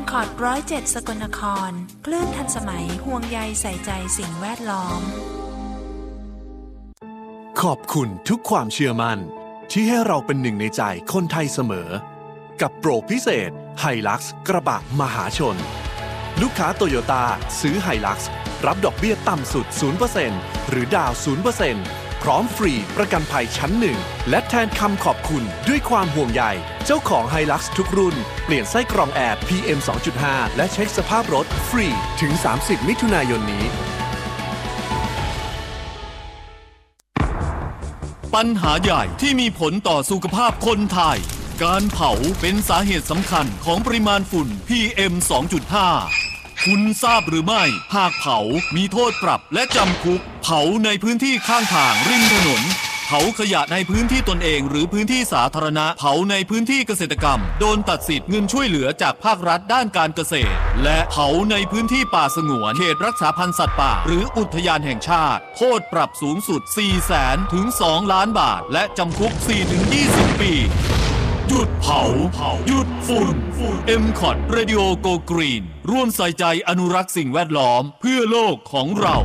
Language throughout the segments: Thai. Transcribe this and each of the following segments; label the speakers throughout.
Speaker 1: Cot 107 สกลนครคลื่นทันสมัยห่วงใยใส่ใจสิ่งแวดล้อม
Speaker 2: ขอบคุณทุกความเชื่อมั่นที่ให้เราเป็นหนึ่งในใจคนไทยเสมอกับโปรพิเศษ Hilux กระบะมหาชนลูกค้าโตโยต้าซื้อ Hilux รับดอกเบี้ยต่ำสุด 0% หรือดาว 0%พร้อมฟรีประกันภัยชั้นหนึ่งและแทนคำขอบคุณด้วยความห่วงใยเจ้าของ Hilux ทุกรุ่นเปลี่ยนไส้กรองแอร์ PM 2.5 และเช็คสภาพรถฟรีถึง 30 มิถุนายนนี้
Speaker 3: ปัญหาใหญ่ที่มีผลต่อสุขภาพคนไทยการเผาเป็นสาเหตุสำคัญของปริมาณฝุ่น PM 2.5 คุณทราบหรือไม่หากเผามีโทษปรับและจำคุกเผาในพื้นที่ข้างทางริมถนนเผาขยะในพื้นที่ตนเองหรือพื้นที่สาธารณะเผาในพื้นที่เกษตรกรรมโดนตัดสิทธิ์เงินช่วยเหลือจากภาครัฐด้านการเกษตรและเผาในพื้นที่ป่าสงวนเขตรักษาพันธุ์สัตว์ป่าหรืออุทยานแห่งชาติโทษปรับสูงสุด 400,000 ถึง 2 ล้านบาทและจำคุก 4-20 ปีหยุดเผาหยุดฝุ่น MCOT Radio Go Green ร่วมใส่ใจอนุรักษ์สิ่งแวดล้อมเพื่อโลกของเรา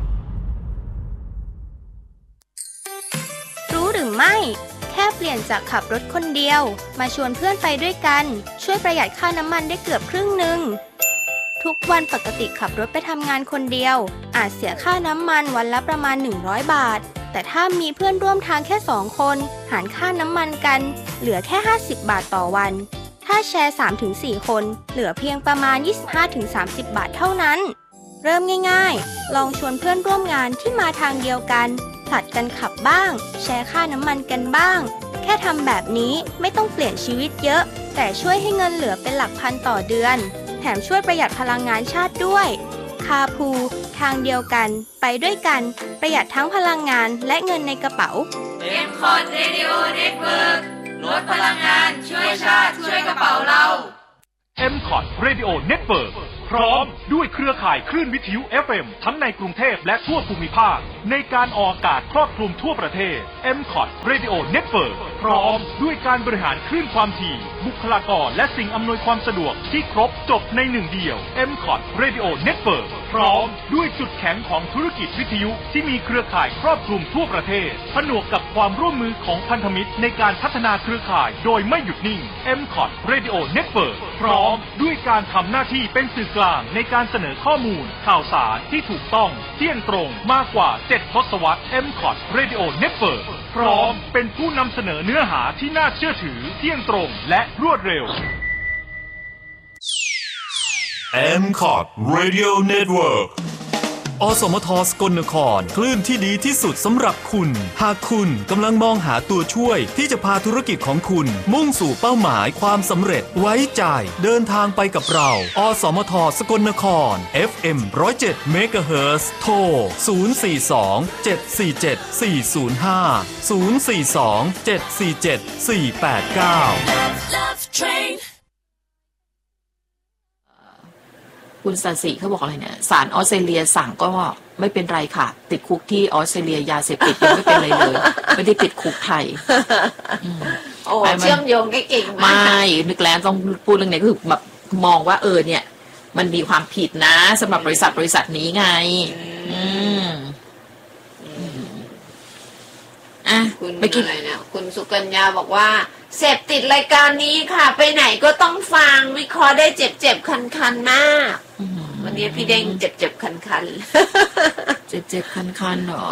Speaker 4: รู้หรือไม่แค่เปลี่ยนจากขับรถคนเดียวมาชวนเพื่อนไปด้วยกันช่วยประหยัดค่าน้ำมันได้เกือบครึ่งหนึ่งทุกวันปกติขับรถไปทำงานคนเดียวอาจเสียค่าน้ำมันวันละประมาณ100 บาทแต่ถ้ามีเพื่อนร่วมทางแค่2 คนหารค่าน้ำมันกันเหลือแค่50 บาทต่อวันถ้าแชร์ 3-4 คนเหลือเพียงประมาณ 25-30 บาทเท่านั้นเริ่มง่ายๆลองชวนเพื่อนร่วมงานที่มาทางเดียวกันผลัดกันขับบ้างแชร์ค่าน้ำมันกันบ้างแค่ทำแบบนี้ไม่ต้องเปลี่ยนชีวิตเยอะแต่ช่วยให้เงินเหลือเป็นหลักพันต่อเดือนแถมช่วยประหยัดพลังงานชาติด้วยคาพูทางเดียวกันไปด้วยกันประหยัดทั้งพลังงานและเงินในกระเป๋า
Speaker 5: MCOT Radio Network ลดพลังงานช่วยชาติช่วยกระเป๋าเรา
Speaker 6: MCOT Radio Network พร้อมด้วยเครือข่ายคลื่นวิทยุ FM ทั้งในกรุงเทพและทั่วภูมิภาคในการออกอากาศครอบคลุมทั่วประเทศ MCOT Radio Network พร้อมด้วยการบริหารคลื่นความถี่บุคลากรและสิ่งอำนวยความสะดวกที่ครบจบในหนึ่งเดียว MCOT Radio Network พร้อมด้วยจุดแข็งของธุรกิจวิทยุที่มีเครือข่ายครอบคลุมทั่วประเทศผนวกกับความร่วมมือของพันธมิตรในการพัฒนาเครือข่ายโดยไม่หยุดนิ่ง MCOT Radio Network พร้อมด้วยการทำหน้าที่เป็นสื่อกลางในการเสนอข้อมูลข่าวสารที่ถูกต้องเที่ยงตรงมากกว่า7 ทศวรรษ MCOT Radio Network พร้อมเป็นผู้นำเสนอเนื้อหาที่น่าเชื่อถือเที่ยงตรงและรวดเร็ว
Speaker 3: MCOT Radio Network อสมทสกลนครคลื่นที่ดีที่สุดสำหรับคุณหากคุณกำลังมองหาตัวช่วยที่จะพาธุรกิจของคุณมุ่งสู่เป้าหมายความสำเร็จไว้ใจเดินทางไปกับเราอสมทสกลนคร FM 107 เมกะเฮิรตซ์โทร 042-747-405 042-747-489
Speaker 7: คุณสันสีเขาบอกอะไรเนี่ยศาลออสเตรเลียสั่งก็ไม่เป็นไรค่ะติดคุกที่ออสเตรเลียยาเสพติดยังไม่เป็นไรเลยไม่ได้ติดคุกไทย
Speaker 5: โอ้เชื่อมโยงเก่งมาก
Speaker 7: ไม่นึกแล้วต้องพูดเรื่องไหนก็คือแบบมองว่าเนี่ยมันมีความผิดนะสำหรับบริษัทนี้ไง
Speaker 5: คุณอะไรเนี่ยคุณสุกัญญาบอกว่าเสพติดรายการนี้ค่ะไปไหนก็ต้องฟังวิเคราะห์ได้เจ็บคันๆมากวันนี้พี่เด้งเจ็บคันๆ
Speaker 7: เจ็บคันๆเหรอ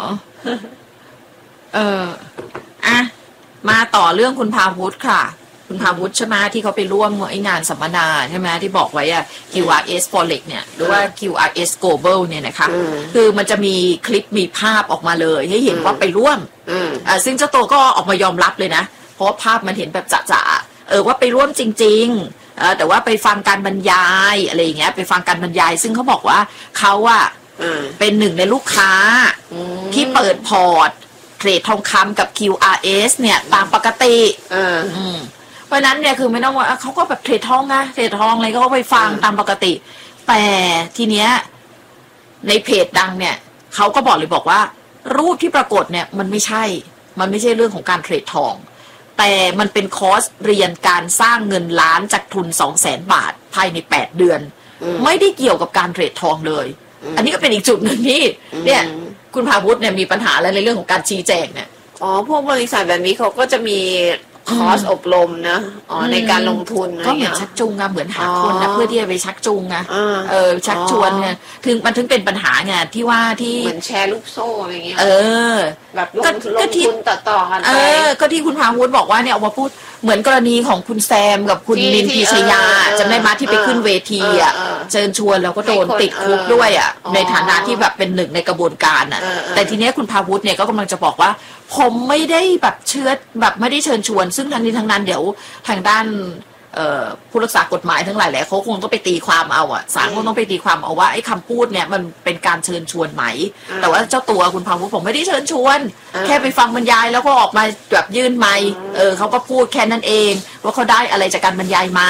Speaker 7: มาต่อเรื่องคุณพาวุฒิค่ะคุณพาวุฒิใช่ไหมที่เขาไปร่วมงานสัมมนาใช่ไหมที่บอกไว้QRS Forex เนี่ยหรือว่า QRS Global เนี่ยนะคะคือมันจะมีคลิปมีภาพออกมาเลยให้เห็นว่าไปร่วมซึ่งเจ้าตัวก็ออกมายอมรับเลยนะเพราะภาพมันเห็นแบบจ๋าว่าไปร่วมจริงๆแต่ว่าไปฟังการบรรยายอะไรอย่างเงี้ยไปฟังการบรรยายซึ่งเขาบอกว่าเขาเป็นหนึ่งในลูกค้าที่เปิดพอร์ตเทรดทองคำกับ QRS เนี่ยตามปกติเพราะนั้นเนี่ยคือไม่ต้องว่าเขาก็แบบเทรดทองนะเทรดทองอะไรก็ไปฟังตามปกติแต่ทีเนี้ยในเพจดังเนี่ยเขาก็บอกว่ารูปที่ปรากฏเนี่ยมันไม่ใช่เรื่องของการเทรดทองแต่มันเป็นคอร์สเรียนการสร้างเงินล้านจากทุน 200,000 บาทภายใน8 เดือนไม่ได้เกี่ยวกับการเทรดทองเลยอันนี้ก็เป็นอีกจุดหนึ่งที่เนี่ยคุณภาวุฒิเนี่ยมีปัญหาอะไรในเรื่องของการชี้แจงเนี่ย
Speaker 5: พวกบริษัทแบบนี้เขาก็จะมีคอร์สอบรมนะในการลงทุน
Speaker 7: ก็เหมือนชักจูงอะเหมือนหาคนนะเพื่อที่จะไปชักจูงอะชักชวนไงมันถึงเป็นปัญหาไงที่ว่าที่
Speaker 5: เหมือนแชร์ลูกโซ่อะไรเงี้ยแบบลงทุนต่อกันไป
Speaker 7: ก็ที่คุณภาวุฒิบอกว่าเนี่ยออกมาพูดเหมือนกรณีของคุณแซมกับคุณลินพีชยาจำได้ไหมที่ไปขึ้นเวทีอ่ะเชิญชวนแล้วก็โดนติดคุกด้วยอ่ะในฐานะที่แบบเป็นหนึ่งในกระบวนการอ่ะแต่ทีนี้คุณภาวุฒิเนี่ยก็กำลังจะบอกว่าผมไม่ได้แบบแบบไม่ได้เชิญชวนซึ่งทั้งนี้ทั้งนั้นเดี๋ยวทางด้านผู้รักษากฎหมายทั้งหลายแหละเขาคงต้องไปตีความเอาอ่ะศาลคงต้องไปตีความเอาว่าไอ้คำพูดเนี่ยมันเป็นการเชิญชวนไหมแต่ว่าเจ้าตัวคุณภาวุฒิผมไม่ได้เชิญชวนแค่ไปฟังบรรยายแล้วก็ออกมาแบบยื่นไมค์เขาก็พูดแค่นั้นเองว่าเขาได้อะไรจากการบรรยายมา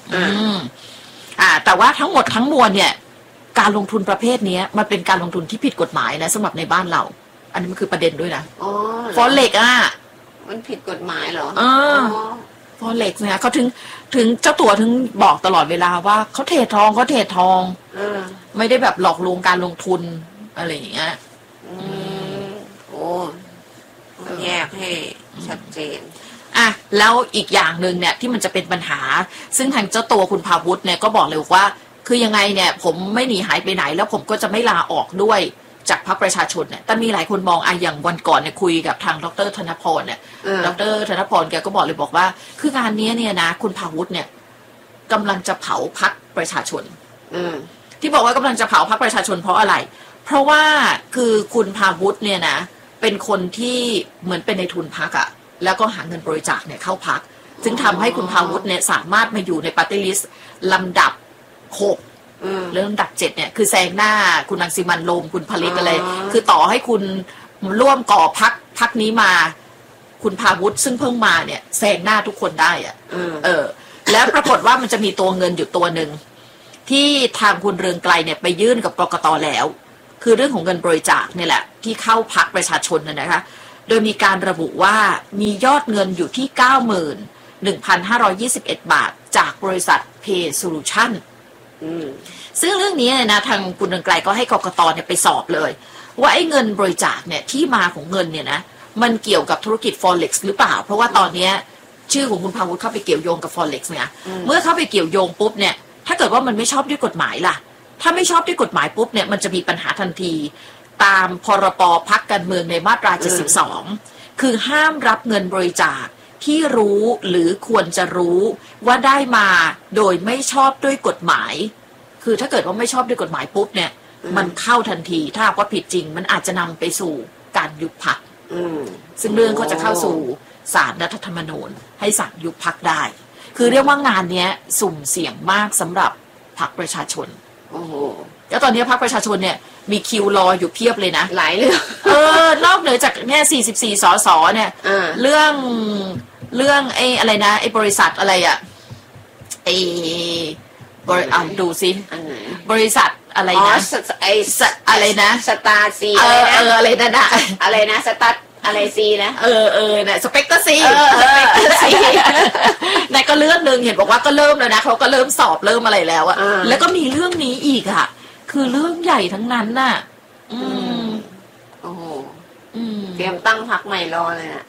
Speaker 7: แต่ว่าทั้งหมดทั้งมวลเนี่ยการลงทุนประเภทนี้มันเป็นการลงทุนที่ผิดกฎหมายนะสำหรับในบ้านเราอันนี้มันคือประเด็นด้วยนะฟอเร็ก
Speaker 5: มันผิดกฎหมายเหรอ
Speaker 7: ฟอเร็กเนี่ยเขาถึงเจ้าตัวถึงบอกตลอดเวลาว่าเขาเทรดทองไม่ได้แบบหลอกลวงการลงทุนอะไรอย่างเงี้ย
Speaker 5: แยกให้ชัดเจน
Speaker 7: แล้วอีกอย่างหนึ่งเนี่ยที่มันจะเป็นปัญหาซึ่งทางเจ้าตัวคุณภาวุฒิเนี่ยก็บอกเลยว่าคือยังไงเนี่ยผมไม่หนีหายไปไหนแล้วผมก็จะไม่ลาออกด้วยจากพรรคประชาชนเนี่ยแต่มีหลายคนมองอย่างวันก่อนเนี่ยคุยกับทางดร.ธนพรเนี่ยดร.ธนพรแกก็บอกเลยบอกว่าคืองานนี้เนี่ยนะคุณภาวุฒิเนี่ยกำลังจะเผาพรรคประชาชนที่บอกว่ากำลังจะเผาพรรคประชาชนเพราะอะไรเพราะว่าคือคุณภาวุฒิเนี่ยนะเป็นคนที่เหมือนเป็นในทุนพรรคอะแล้วก็หาเงินบริจาคเนี่ยเข้าพรรคจึงทำให้คุณภาวุฒิเนี่ยสามารถมาอยู่ในปาร์ตี้ลิสต์ลำดับ6เริ่มดับ7เนี่ยคือแซงหน้าคุณรังสิมันต์โรมคุณผลิตอะไรคือต่อให้คุณร่วมก่อพรรคนี้มาคุณภาวุฒิซึ่งเพิ่งมาเนี่ยแซงหน้าทุกคนได้อะแล้วปรากฏว่ามันจะมีตัวเงินอยู่ตัวหนึ่งที่ทางคุณเรืองไกรเนี่ยไปยื่นกับกกต.แล้วคือเรื่องของเงินบริจาคเนี่ยแหละที่เข้าพรรคประชาชนนะคะโดยมีการระบุว่ามียอดเงินอยู่ที่ 91,521 บาทจากบริษัท Pay Solutionซึ่งเรื่องนี้นะทางคุณเรืองไกรก็ให้กกต.เนี่ยไปสอบเลยว่าไอ้เงินบริจาคเนี่ยที่มาของเงินเนี่ยนะมันเกี่ยวกับธุรกิจ Forex หรือเปล่าเพราะว่าตอนนี้ชื่อของคุณภาวุฒิเข้าไปเกี่ยวโยงกับ Forex เนี่ยเมื่อเข้าไปเกี่ยวโยงปุ๊บเนี่ยถ้าเกิดว่ามันไม่ชอบด้วยกฎหมายล่ะถ้าไม่ชอบด้วยกฎหมายปุ๊บเนี่ยมันจะมีปัญหาทันทีตามพรบพรรคการเมืองในมาตรา72คือห้ามรับเงินบริจาคที่รู้หรือควรจะรู้ว่าได้มาโดยไม่ชอบด้วยกฎหมายคือถ้าเกิดว่าไม่ชอบด้วยกฎหมายปุ๊บเนี่ยมันเข้าทันทีถ้าว่าผิดจริงมันอาจจะนำไปสู่การยุบพรรคซึ่งเรื่องก็จะเข้าสู่ศาลรัฐธรรมนูญให้สั่งยุบพรรคได้คือเรียกว่างานนี้สุ่มเสี่ยงมากสำหรับพรรคประชาชนแล้วตอนนี้พรรคประชาชนเนี่ยมีคิวรออยู่เพียบเลยนะ
Speaker 5: หลายเรื่อง
Speaker 7: นอกเหนือจากเนี่ย44สสเนี่ยเรื่องไอ้อะไรนะไอ้บริษัทอะไรอ่ะไอ้ดูสิบริษัทอะไรนะอะไรนะ
Speaker 5: สตาร์ซี
Speaker 7: อะไรนั่นนะ
Speaker 5: อะไรนะสตาร์อะไรซีนะ
Speaker 7: เนี่ยสเปกเตอร์ซีนายก็เลื่อนหนึ่งเห็นบอกว่าก็เริ่มแล้วนะเขาก็เริ่มสอบเริ่มอะไรแล้วอะแล้วก็มีเรื่องนี้อีกอะคือเรื่องใหญ่ทั้งนั้นน่ะ
Speaker 5: โอ้โหเตรียมตั้งพรรคใหม่รอเลยน่ะ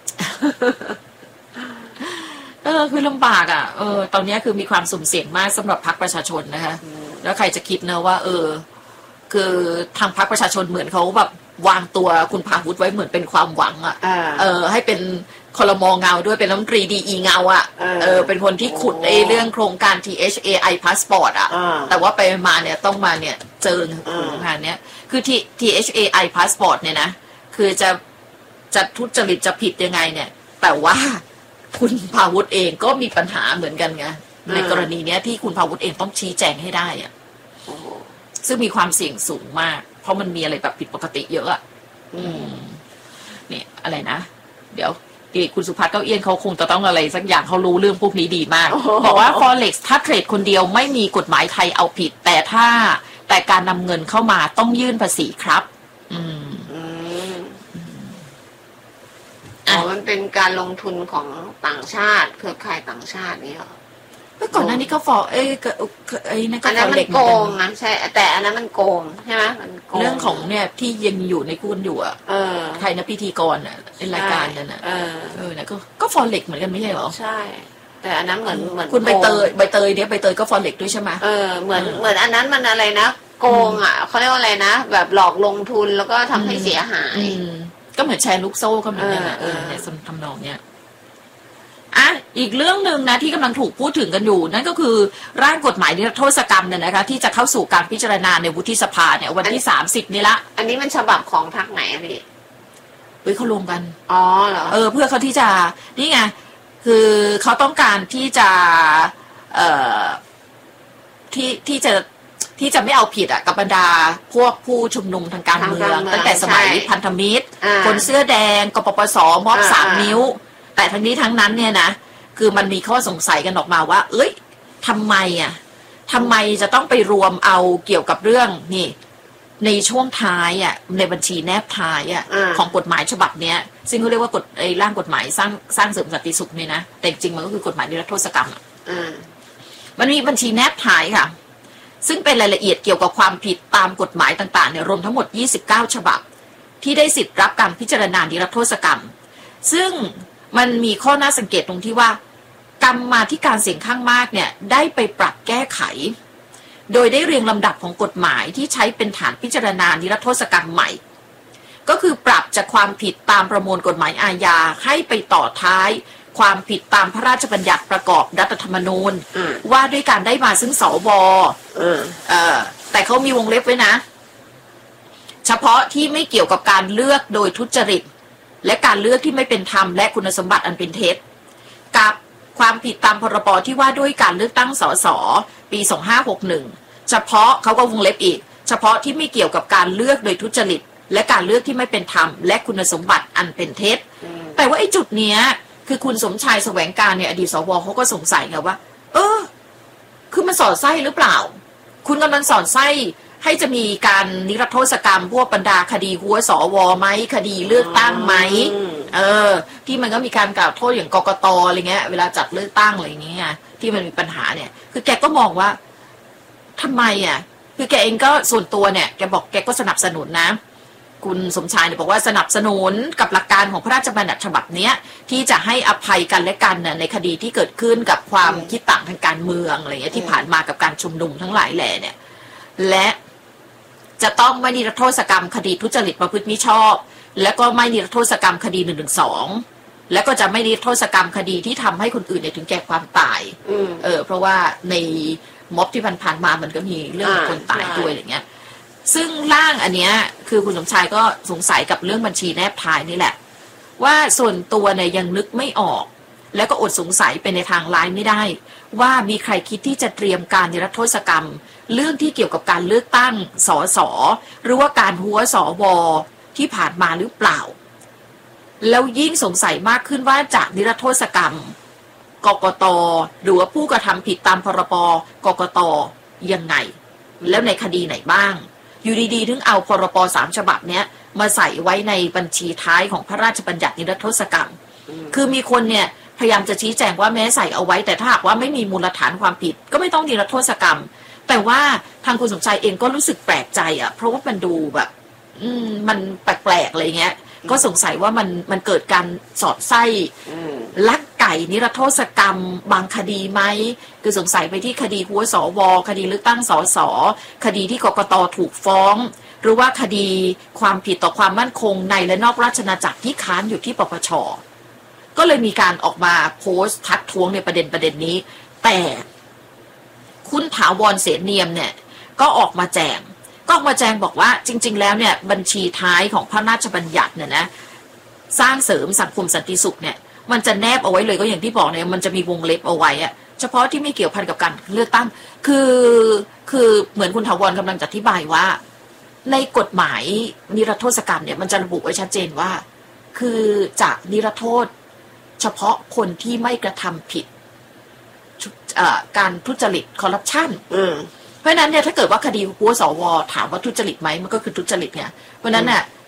Speaker 7: คือลำบากอ่ะตอนนี้คือมีความสุ่มเสี่ยงมากสำหรับพรรคประชาชนนะคะแล้วใครจะคิดนะว่าคือทางพรรคประชาชนเหมือนเขาแบบวางตัวคุณภาวุฒิไว้เหมือนเป็นความหวังอ่ะให้เป็นคลม.เงาด้วยเป็นรัฐมนตรีดีอีเงาอ่ะเป็นคนที่ขุดเรื่องโครงการ THAI Passport อ่ะแต่ว่าไปมาเนี่ยต้องมาเนี่ยเจอโครงการเนี้ยคือ THAI Passport เนี่ยนะคือจะทุจริตจะผิดยังไงเนี่ยแต่ว่าคุณภาวุฒิเองก็มีปัญหาเหมือนกันไงในกรณีเนี้ยที่คุณภาวุฒิเองต้องชี้แจงให้ได้อ่ะซึ่งมีความเสี่ยงสูงมากเพราะมันมีอะไรแบบผิดปกติเยอะอ่ะนี่อะไรนะเดี๋ยวคุณสุภัทรเก้าเอี้ยนเขาคงจะต้องอะไรสักอย่างเขารู้เรื่องพวกนี้ดีมากบอกว่า Forex ถ้าเทรดคนเดียวไม่มีกฎหมายไทยเอาผิดแต่การนำเงินเข้ามาต้องยื่นภาษีครับ
Speaker 5: มันเป็นการลงทุนของต่างชาติเครือข่ายต่างชาตินี่หรอ
Speaker 7: เมื่อก่อนหน้านี้ก็ฟอร์นั่นก็
Speaker 5: อันนั้นมันโกงนะใช่แต่อันนั้นมันโกงใช่ไหมมันโกง
Speaker 7: เรื่องของเนี่ยที่ยังอยู่ในคุณอยู่อ่ะใครนะพิธีกรอ่ะในรายการนั่นน่ะนะก็ฟอร์เร็กเหมือนกันไม่ใช่หรอ
Speaker 5: ใช่แต่อันนั้นเหมือน
Speaker 7: คุณใบเตยเนี่ยใบเตยก็ฟอร์เร็กด้วยใช่ไหม
Speaker 5: เหมือนอันนั้นมันอะไรนะโกงอ่ะเขาเรียกว่าอะไรนะแบบหลอกลงทุนแล้วก็ทำให้เสียหาย
Speaker 7: ก็เหมือนแชร์ลูกโซ่ก็เหมือนกันนะในทำนองเนี้ยอีกเรื่องหนึ่งนะที่กำลังถูกพูดถึงกันอยู่นั่นก็คือร่างกฎหมายนิรโทษกรรมเนี่ยนะคะที่จะเข้าสู่การพิจารณาในวุฒิสภาเนี่ยวันที่30นี่ละ
Speaker 5: อันนี้มันฉบับของพรรคไหนพี่
Speaker 7: เขาลงกัน
Speaker 5: อ๋อเหรอ
Speaker 7: เพื่อเขาที่จะนี่ไงคือเขาต้องการที่จะที่จะไม่เอาผิดกับบรรดาพวกผู้ชุมนุมทางการเมืองตั้งแต่สมัยพันธมิตรคนเสื้อแดงกปปสม็อบ3 นิ้วแต่ทั้งนี้ทั้งนั้นเนี่ยนะคือมันมีข้อสงสัยกันออกมาว่าทำไมจะต้องไปรวมเอาเกี่ยวกับเรื่องนี่ในช่วงท้ายในบัญชีแนบท้ายของกฎหมายฉบับเนี้ยซึ่งเขาเรียกว่ากฎร่างกฎหมายสร้างเสริมสันติสุขเนี่ยนะแต่จริงมันก็คือกฎหมายนิรโทษกรรมมันมีบัญชีแนบท้ายค่ะซึ่งเป็นรายละเอียดเกี่ยวกับความผิดตามกฎหมายต่างๆเนี่ยรวมทั้งหมด29ฉบับที่ได้สิทธิ์รับการพิจารณานิรโทษกรรมซึ่งมันมีข้อน่าสังเกตตรงที่ว่ากรรมาธิการเสียงข้างมากเนี่ยได้ไปปรับแก้ไขโดยได้เรียงลำดับของกฎหมายที่ใช้เป็นฐานพิจารณานิรโทษกรรมใหม่ก็คือปรับจากความผิดตามประมวลกฎหมายอาญาให้ไปต่อท้ายความผิดตามพระราชบัญญัติประกอบรัฐธรรมนูญว่าด้วยการได้มาซึ่งสวแต่เขามีวงเล็บไว้นะเฉพาะที่ไม่เกี่ยวกับการเลือกโดยทุจริตและการเลือกที่ไม่เป็นธรรมและคุณสมบัติอันเป็นเท็จกับความผิดตามพรบที่ว่าด้วยการเลือกตั้งสสปี2561เฉพาะเขาก็วงเล็บอีกเฉพาะที่ไม่เกี่ยวกับการเลือกโดยทุจริตและการเลือกที่ไม่เป็นธรรมและคุณสมบัติอันเป็นเท็จแต่ว่าไอ้จุดเนี้ยคือคุณสมชายแสวงการเนี่ยอดีตสวเขาก็สงสัยไงว่าคือมันสอดไส้หรือเปล่าคุณกำลังสอดไส้ให้จะมีการนิรโทษกรรมพวกบรรดาคดีหัวสวไหมคดีเลือกตั้งไหมที่มันก็มีการกล่าวโทษอย่างกกตอะไรเงี้ยเวลาจัดเลือกตั้งอะไรอย่างเงี้ยที่มันมีปัญหาเนี่ยคือแกก็มองว่าทำไมคือแกเองก็ส่วนตัวเนี่ยแกบอกแกก็สนับสนุนนะคุณสมชายเนี่ยบอกว่าสนับสนุนกับหลักการของพระราชบัญญัติฉบับนี้ที่จะให้อภัยกันและกันในคดีที่เกิดขึ้นกับความคิดต่างทางการเมืองอะไรเงี้ยที่ผ่านมากับการชุมนุมทั้งหลายแหล่เนี่ยและจะต้องไม่นิรโทษกรรมคดีทุจริตประพฤติมิชอบและก็ไม่นิรโทษกรรมคดี112และก็จะไม่นิรโทษกรรมคดีที่ทำให้คนอื่นถึงแก่ความตายเพราะว่าในม็อบที่ผ่านมามันก็มีเรื่องคนตายด้วยอย่างเงี้ยซึ่งร่างอันเนี้ยคือคุณสมชายก็สงสัยกับเรื่องบัญชีแนบท้ายนี่แหละว่าส่วนตัวเนี่ยยังนึกไม่ออกแล้วก็อดสงสัยไปในทางร้ายไม่ได้ว่ามีใครคิดที่จะเตรียมการนิรโทษกรรมเรื่องที่เกี่ยวกับการเลือกตั้งสสหรือว่าการหัวสวที่ผ่านมาหรือเปล่าแล้วยิ่งสงสัยมากขึ้นว่าจะนิรโทษกรรมกกตหรือว่าผู้กระทำผิดตามพรบกกตยังไงแล้วในคดีไหนบ้างอยู่ดีๆถึงเอาพรบ3ฉบับเนี้ยมาใส่ไว้ในบัญชีท้ายของพระราชบัญญัตินิรโทษกรรมคือมีคนเนี่ยพยายามจะชี้แจงว่าแม้ใส่เอาไว้แต่ถ้าหากว่าไม่มีมูลฐานความผิดก็ไม่ต้องนิรโทษกรรมแต่ว่าทางคุณสมชายเองก็รู้สึกแปลกใจเพราะว่ามันดูแบบมันแปลกๆอะไรเงี้ยก็สงสัยว่ามันเกิดการสอดไส้ลักไก่นิรโทษกรรมบางคดีไหมคือสงสัยไปที่คดีหัวสวคดีเลือกตั้งสสคดีที่กกตถูกฟ้องหรือว่าคดีความผิดต่อความมั่นคงในและนอกราชอาณาจักรที่ค้านอยู่ที่ปปช.ก็เลยมีการออกมาโพสต์ทักท้วงในประเด็นนี้แต่คุณถาวรเสนเนียมเนี่ยก็ออกมาแจงบอกว่าจริงๆแล้วเนี่ยบัญชีท้ายของพระราชบัญญัติเนี่ยนะสร้างเสริมสังคมสันติสุขเนี่ยมันจะแนบเอาไว้เลยก็อย่างที่บอกเนี่ยมันจะมีวงเล็บเอาไว้เฉพาะที่ไม่เกี่ยวพันกับการเลือกตั้งคือเหมือนคุณถาวรกำลังจะอธิบายว่าในกฎหมายนิรโทษกรรมเนี่ยมันจะระบุไว้ชัดเจนว่าคือจะนิรโทษเฉพาะคนที่ไม่กระทำผิดการทุจริตคอร์รัปชันเพราะนั้นเนี่ยถ้าเกิดว่าคดีหัวสวถามว่าทุจริตไหมมันก็คือทุจริตไงเพราะนั้นน่ะ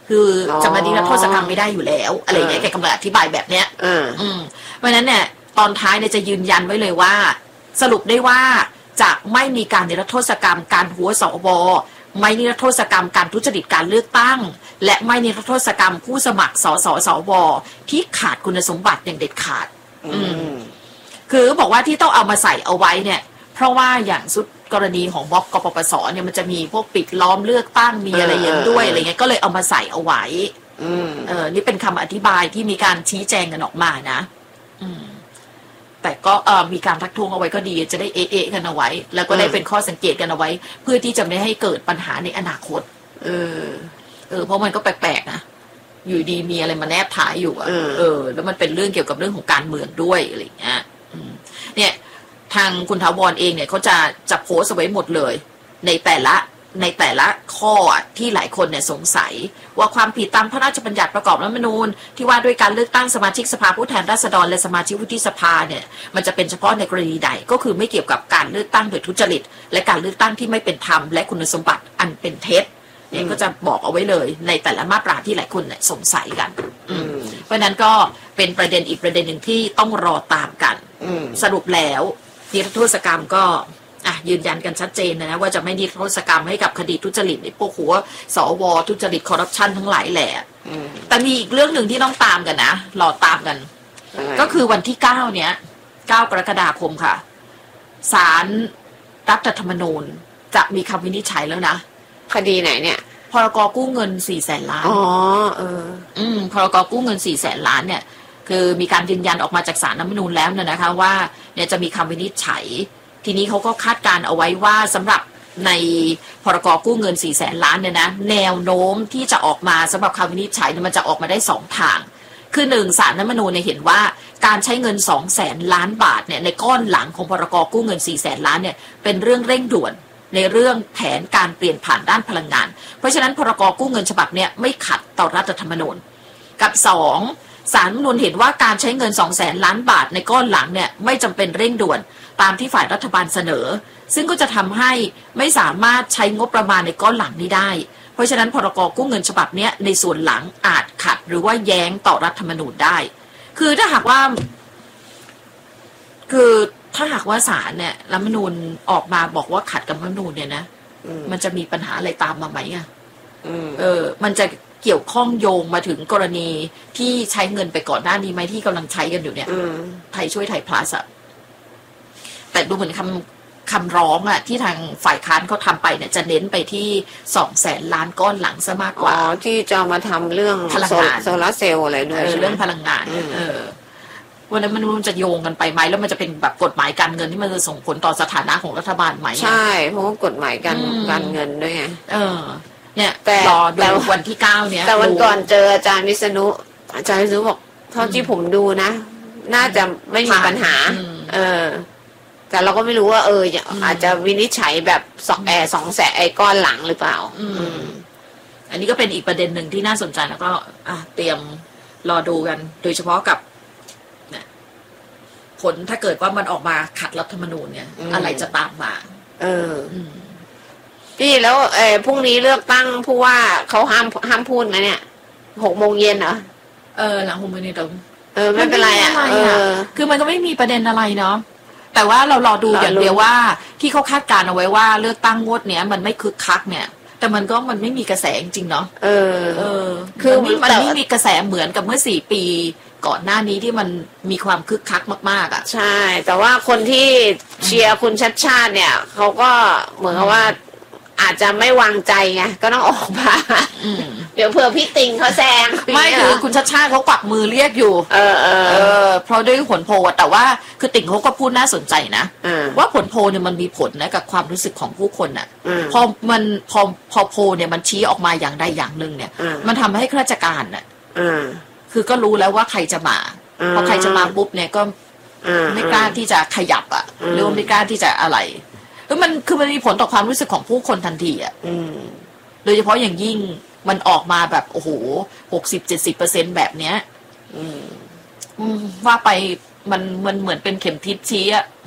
Speaker 7: คืออ
Speaker 5: อ
Speaker 7: จะมานิรโทษกรรมไม่ได้อยู่แล้วอะไรอย่างเงี้ยแกกำลังอธิบายแบบเนี้ย เพราะฉะนั้นเนี่ยตอนท้ายเนี่ยจะยืนยันไว้เลยว่า สรุปได้ว่าจะไม่มีการนิรโทษกรรมการหัวสวไม่นิรโทษกรรมการทุจริตการเลือกตั้งและไม่นิรโทษกรรมผู้สมัครสวที่ขาดคุณสมบัติอย่างเด็ดขาดคือบอกว่าที่ต้องเอามาใส่เอาไว้เนี่ยเพราะว่าอย่างสุดกรณีของบล็อกกปปสเนี่ยมันจะมีพวกปิดล้อมเลือกตั้งมีอะไรอย่างด้วยอะไรเงี้ยก็เลยเอามาใส่เอาไว้นี่เป็นคำอธิบายที่มีการชี้แจงกันออกมานะแต่ก็มีการทักท้วงเอาไว้ก็ดีจะได้เอะกันเอาไว้แล้วก็ได้เป็นข้อสังเกตกันเอาไว้ เพื่อที่จะไม่ให้เกิดปัญหาในอนาคตเพราะมันก็แปลกๆนะอยู่ดีมีอะไรมาแนบท้ายอยู่แล้วมันเป็นเรื่องเกี่ยวกับเรื่องของการเมืองด้วยอะไรอย่างเงี้ยเนี่ยทางคุณถาวรเองเนี่ยเขาจะโพสต์ไว้หมดเลยในแต่ละข้อที่หลายคนเนี่ยสงสัยว่าความผิดตามพระราชบัญญัติประกอบรัฐธรรมนูญที่ว่าด้วยการเลือกตั้งสมาชิกสภาผู้แทนราษฎรและสมาชิกวุฒิสภาเนี่ยมันจะเป็นเฉพาะในกรณีใดก็คือไม่เกี่ยวกับการเลือกตั้งโดยทุจริตและการเลือกตั้งที่ไม่เป็นธรรมและคุณสมบัติอันเป็นเท็จเนี่ยก็จะบอกเอาไว้เลยในแต่ละมาตราที่หลายคนเนี่ยสงสัยกันเพราะนั้นก็เป็นประเด็นอีกประเด็นหนึ่งที่ต้องรอตามกันสรุปแล้วนิรโทษกรรมก็ยืนยันกันชัดเจนนะว่าจะไม่นิรโทษกรรมให้กับคดีทุจริตในพวกหัวสวทุจริตคอร์รัปชันทั้งหลายแหละแต่มีอีกเรื่องหนึ่งที่ต้องตามกันนะรอตามกันก็คือวันที่9เนี้ย9 กรกฎาคมค่ะศาลรัฐธรรมนูญจะมีคำวินิจฉัยแล้วนะ
Speaker 5: คดีไหนเนี่ย
Speaker 7: พรก.กู้เงิน400,000 ล้านพรก.กู้เงิน400,000 ล้านเนี่ยคือมีการยืนยันออกมาจากศาลรัฐธรรมนูญแล้วนะคะว่าเนี่ยจะมีคำวินิจฉัยทีนี้เขาก็คาดการเอาไว้ว่าสำหรับในพรก.กู้เงิน400,000 ล้านเนี่ยนะแนวโน้มที่จะออกมาสำหรับคำวินิจฉัยมันจะออกมาได้2ทางคือ1ศาลรัฐธรรมนูญเนี่ยเห็นว่าการใช้เงิน200,000 ล้านบาทเนี่ยในก้อนหลังของพรก.กู้เงิน400,000 ล้านเนี่ยเป็นเรื่องเร่งด่วนในเรื่องแผนการเปลี่ยนผ่านด้านพลังงานเพราะฉะนั้นพรก.กู้เงินฉบับเนี่ยไม่ขัดต่อรัฐธรรมนูญกับ2ศาลรัฐธรรมนูญเห็นว่าการใช้เงิน200,000 ล้านบาทในก้อนหลังเนี่ยไม่จำเป็นเร่งด่วนตามที่ฝ่ายรัฐบาลเสนอซึ่งก็จะทำให้ไม่สามารถใช้งบประมาณในก้อนหลังนี้ได้เพราะฉะนั้นพรก.กู้เงินฉบับนี้ในส่วนหลังอาจขัดหรือว่าแย้งต่อรัฐธรรมนูญได้คือถ้าหากว่าศาลเนี่ยรัฐธรรมนูญออกมาบอกว่าขัดกับรัฐธรรมนูญเนี่ยนะมันจะมีปัญหาอะไรตามมาไหมอ่ะมันจะเกี่ยวข้องโยงมาถึงกรณีที่ใช้เงินไปก่อนหน้านี้ไหมที่กำลังใช้กันอยู่เนี่ยไทยช่วยไทยพลัสอะแต่ดูเหมือนคำร้องอะที่ทางฝ่ายค้านเขาทำไปเนี่ยจะเน้นไปที่200,000 ล้านก้อนหลังซะมากกว่า
Speaker 5: ที่จะมาทำเรื่อง
Speaker 7: พลังงาน
Speaker 5: โซลาร์เซลล์อะไรด้วย
Speaker 7: เรื่องพลังงานวันนั้นมันจะโยงกันไปไหมแล้วมันจะเป็นแบบกฎหมายการเงินที่มันจะส่งผลต่อสถานะของรัฐบาลไหม
Speaker 5: ใช่เพราะว่ากฎหมายการเงินด้วยไง
Speaker 7: เนี่ยรอดูวันที่9เนี่ย
Speaker 5: แต่วันก่อนเจออาจารย์วิษณุบอกเท่าที่ผมดูนะน่าจะไม่มีปัญหาแต่เราก็ไม่รู้ว่าอาจจะวินิจฉัยแบบ200,000ไอ้ก้อนหลังหรือเปล่า
Speaker 7: อันนี้ก็เป็นอีกประเด็นหนึ่งที่น่าสนใจแล้วก็เตรียมรอดูกันโดยเฉพาะกับผลถ้าเกิดว่ามันออกมาขัดรัฐธรรมนูญเนี่ยอะไรจะตามมา
Speaker 5: พี่แล้วพรุ่งนี้เลือกตั้งผู้ว่าเขาห้ามพูดนะเนี่ย18:00 นเหรอ
Speaker 7: หลัง6 โมงเย็น
Speaker 5: ไม่เป็นไร
Speaker 7: คือมันก็ไม่มีประเด็นอะไรเนาะแต่ว่าเรารอดูอย่างเดียวว่าที่เขาคาดการเอาไว้ว่าเลือกตั้งงวดเนี้ยมันไม่คึกคักเนี่ยแต่มันไม่มีกระแสจริงๆเนาะคือมันไม่มีกระแสเหมือนกับเมื่อ4 ปีก่อนหน้านี้ที่มันมีความคึกคักมากๆอ่ะ
Speaker 5: ใช่แต่ว่าคนที่เชียร์คุณชัชชาติเนี่ยเขาก็เหมือนกับว่าอาจจะไม่วางใจไงก็ต้องออกมาเดี๋ยวเผื่อพี่ติงเขาแซง
Speaker 7: ไม่คือคุณชัชชาติเขากวักมือเรียกอยู่เพราะด้วยผลโพลแต่ว่าคือติงเขาก็พูดน่าสนใจนะว่าผลโพลเนี่ยมันมีผลนะกับความรู้สึกของผู้คนอ่ะพอโพลเนี่ยมันชี้ออกมาอย่างใดอย่างหนึ่งเนี่ยมันทำให้ข้าราชการน่ะคือก็รู้แล้วว่าใครจะมาพอใครจะมาปุ๊บเนี่ยก็ไม่กล้าที่จะขยับอ่ะหรือว่าไม่กล้าที่จะอะไรแล้วมันมีผลต่อความรู้สึกของผู้คนทันทีอ่ะโดยเฉพาะอย่างยิ่งมันออกมาแบบโอ้โห60-70%แบบเนี้ยว่าไปมันเหมือนเป็นเข็มทิศชี้อ่ะ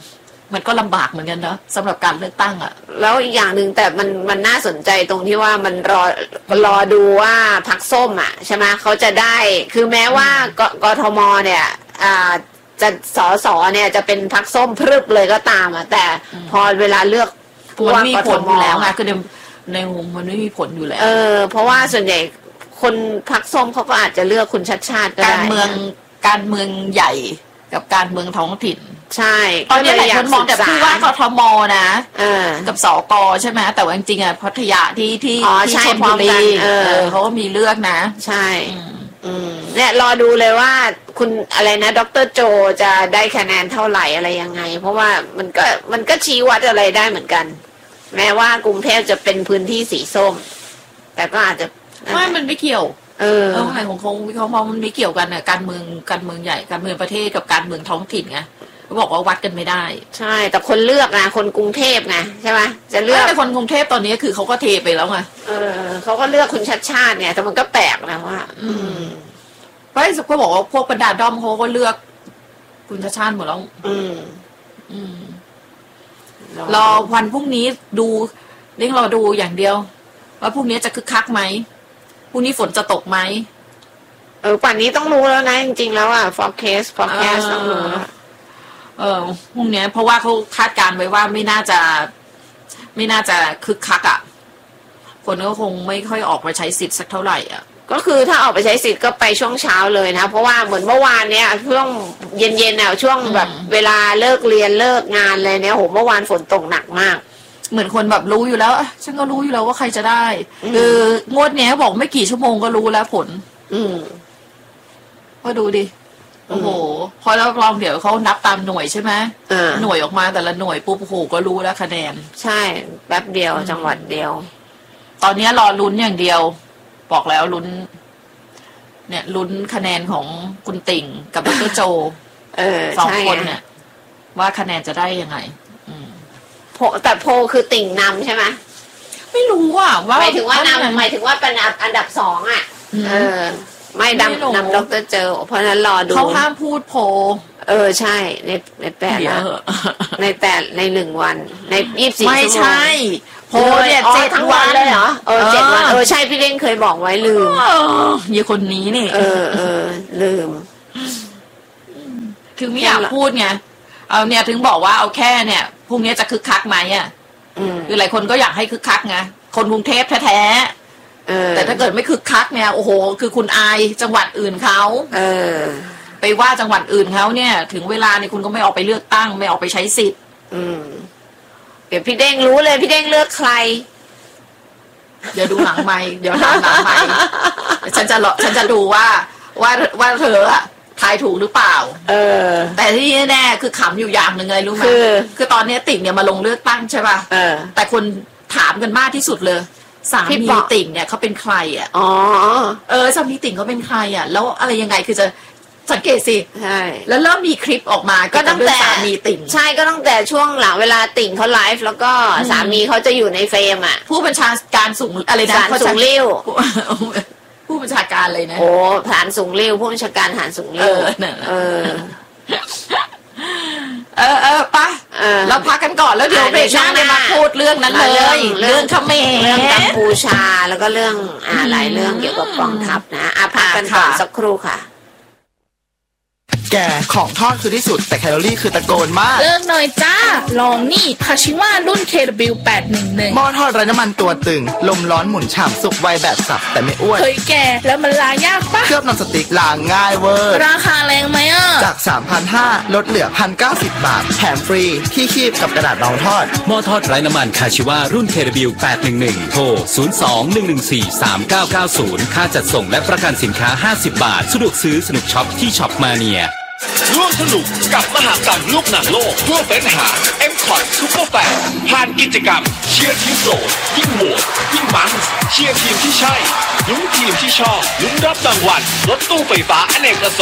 Speaker 7: มันก็ลำบากเหมือนกันเนาะสำหรับการเลือกตั้งอ่ะ
Speaker 5: แล้วอีกอย่างหนึ่งแต่มันน่าสนใจตรงที่ว่ามันรอดูว่าพรรคส้มอ่ะใช่ไหมเขาจะได้คือแม้ว่ากทมเนี่ยจะสสเนี่ยจะเป็นพรรคส้มพรึบเลยก็ตามอ่ะแต่พอเวลาเลือก
Speaker 7: มันมีผลอยู่แล้วไงคือในมุมมันไม่มีผลอยู่แล้ว
Speaker 5: เพราะว่าส่วนใหญ่คนพรรคส้มเขาก็อาจจะเลือกคุณชัดชาติก็ได้
Speaker 7: การเมืองใหญ่กับการเมืองท้องถิ่น
Speaker 5: ใช่
Speaker 7: ตอนนี้หลายคนมองแต่ผู้ว่ากทมนะกับสกใช่ไหมแต่ว่าจริงๆอ่ะพัทยาที่ชลบุรีเขาก็มีเลือกนะ
Speaker 5: ใช่เนี่ยรอดูเลยว่าคุณอะไรนะดร.โจจะได้คะแนนเท่าไหร่อะไรยังไงเพราะว่ามันก็ชี้วัดอะไรได้เหมือนกันแม้ว่ากรุงเทพจะเป็นพื้นที่สีส้มแต่ก็อาจจะ
Speaker 7: มันไม่เกี่ยวไงของเขามองมันไม่เกี่ยวกันน่ะการเมืองใหญ่การเมืองประเทศกับการเมืองท้องถิ่นไงเขาบอกว่าวัดกันไม่ได้
Speaker 5: ใช่แต่คนเลือกนะคนกรุงเทพไงใช่ไหมจะเลือก
Speaker 7: แต่คนกรุงเทพตอนนี้คือเขาก็เทไปแล้วไง
Speaker 5: เขาก็เลือกคุณชัดชาติเนี่ยแต่มันก็แปลกนะว่า
Speaker 7: ก็บอกว่าพวกบรรดาด้อมเขาก็เลือกคุณชัดชาติหมดแล้วรอวันพรุ่งนี้ดูเร่งรอดูอย่างเดียวว่าพรุ่งนี้จะคึกคักไหมพรุ่งนี้ฝนจะตกไหม
Speaker 5: ป่านนี้ต้องรู้แล้วนะจริงๆแล้วอ่ะ forecast ต้องรู้
Speaker 7: พรุ่งนี้เพราะว่าเขาคาดการไว้ว่าไม่น่าจะคึกคักอ่ะคนก็คงไม่ค่อยออกมาใช้สิทธิ์สักเท่าไหร่อ่ะ
Speaker 5: ก็คือถ้าออกไปใช้สิทธิ์ก็ไปช่วงเช้าเลยนะเพราะว่าเหมือนเมื่อวานเนี้ยช่วงเย็นๆเนี่ยช่วงแบบเวลาเลิกเรียนเลิกงานเลยเนี่ยโหเมื่อวานฝนตกหนักมาก
Speaker 7: เหมือนคนแบบรู้อยู่แล้วฉันก็รู้อยู่แล้วว่าใครจะได้คืองวดเนี้ยบอกไม่กี่ชั่วโมงก็รู้แล้วผลก็ดูดิโอ้โหพอแล้วลองเดี๋ยวเขานับตามหน่วยใช่ไหมหน่วยออกมาแต่ละหน่วยปุ๊บโอ้โหก็รู้แล้วคะแนน
Speaker 5: ใช่แป๊บเดียวจังหวัดเดียว
Speaker 7: ตอนนี้รอลุ้นอย่างเดียวบอกแล้วลุ้นเนี่ยลุ้นคะแนนของคุณติ่งกับดร.โจสองคนเนี่ยว่าคะแนนจะได้ยังไง
Speaker 5: แต่โพคือติ่งนำใช่ไหม
Speaker 7: ไม่รู้ว่า
Speaker 5: หมายถึงว่านำหมายถึงว่าเป็นอันดับ2อ่ะไม่นำดร.โจเพราะนั้นรอดู
Speaker 7: เขาห้ามพูดโพ
Speaker 5: ใช่ใน1 วันใน24 ชั่วโมง
Speaker 7: ไม่ใช่โพเนี่ย7 วัน
Speaker 5: เลยเหรอ7 วันใช่พี่เล้งเคยบอกไว้ลืม
Speaker 7: ยี่คนนี้นี่
Speaker 5: ลืม
Speaker 7: คือไม่อยากพูดไงเอาเนี่ยถึงบอกว่าเอาแค่เนี่ยพรุ่งนี้จะคึกคักไหมอ่ะคือหลายคนก็อยากให้คึกคักไงคนกรุงเทพแท้ๆแต่ถ้าเกิดไม่คึกคักเนี่ยโอ้โหคือคุณอายจังหวัดอื่นเขาไปว่าจังหวัดอื่นเขาเนี่ยถึงเวลาเนี่ยคุณก็ไม่ออกไปเลือกตั้งไม่ออกไปใช้สิทธิ์
Speaker 5: เดี๋ยวพี่เด้งรู้เลยพี่เด้งเลือกใคร
Speaker 7: เดี๋ยวดูหลังไมค์เดี๋ยวถามหลังไมค์ฉันจะดูว่าเธออะทายถูกหรือเปล่าแต่ที่แน่คือขำอยู่อย่างหนึ่งเลยรู้ไหมคือตอนนี้ติ่งเนี่ยมาลงเลือกตั้งใช่ป่ะแต่คนถามกันมากที่สุดเลยสามีติ่งเนี่ยเขาเป็นใครอ่ะสามีติ่งเขาเป็นใครอ่ะแล้วอะไรยังไงคือจะสังเกตสิ
Speaker 5: ใช่
Speaker 7: แล้วเริ่มมีคลิปออกมาก็ตั้งแต่สามีติ่ง
Speaker 5: ใช่ก็ตั้งแต่ช่วงหลังเวลาติ่งเขาไลฟ์แล้วก็สามีเขาจะอยู่ในเฟรมอ่ะ
Speaker 7: ผู้บัญชาการสูงอะไรนะ
Speaker 5: สูงเลี้ยว
Speaker 7: ผู้บัญชาการเลยนะ
Speaker 5: โอ้ฐานสูงเลี้ยวผู้บัญชาการฐานสูงเลี้ยว
Speaker 7: ปะเราพักกันก่อนแล้วเดี๋ยวเบรกหน้าจะมาพูดเรื่องนั้นเลยเรื่องเขมร
Speaker 5: เรื่องกัมพูชาแล้วก็เรื่องหลายเรื่องเกี่ยวกับกองทัพนะพักกันก่อนสักครู่ค่ะ
Speaker 8: แกของทอดคือที่สุดแต่แคลอรี่คือตะโกนมาก
Speaker 9: เลิกหน่อยจ้าลองนี่คาชิวะรุ่น KW811
Speaker 8: หม้อทอดไร้น้ำมันตัวตึงลมร้อนหมุนฉ่ำสุกไวแบบสับแต่ไม่อ้วน
Speaker 9: เฮ้ยแกแล้วมันล้างยากปะ
Speaker 8: เคลือบน้ำสติ๊กล้างง่ายเวอร์
Speaker 9: ราคาแรงไหม
Speaker 8: จาก 3,500 ลดเหลือ 1,090 บาทแถมฟรีที่คีบกับกระดาษรองทอด
Speaker 10: หม้อทอดไร้น้ำมันคาชิวะรุ่น KW811 โทร 02-114-3990 ค่าจัดส่งและประกันสินค้า50 บาทสะดวกซื้อสนุกช็อปที่ช็อปมาเนีย
Speaker 11: ร่วมสนุกกับมหากรรมลูกหนังโลกเพื่อเฟ้นหา M-Cot Super Fan ผ่านกิจกรรมเชียร์ทีมโสดยิ่งโหวตยิ่งมันเชียร์ทีมที่ใช่ลุ้นทีมที่ชอบลุ้นรับรางวัลรถตู้ไฟฟ้าอเนกประสงค์